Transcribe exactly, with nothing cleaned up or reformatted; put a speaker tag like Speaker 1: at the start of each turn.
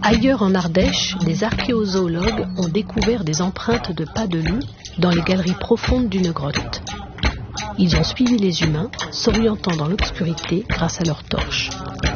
Speaker 1: Ailleurs en Ardèche, des archéozoologues ont découvert des empreintes de pas de loup dans les galeries profondes d'une grotte. Ils ont suivi les humains, s'orientant dans l'obscurité grâce à leurs torches.